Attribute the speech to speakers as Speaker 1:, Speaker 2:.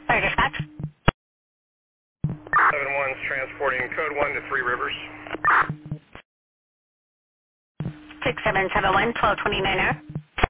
Speaker 1: Fire dispatch.
Speaker 2: 7-1's transporting code 1 to Three Rivers.
Speaker 1: 6771, 1229er.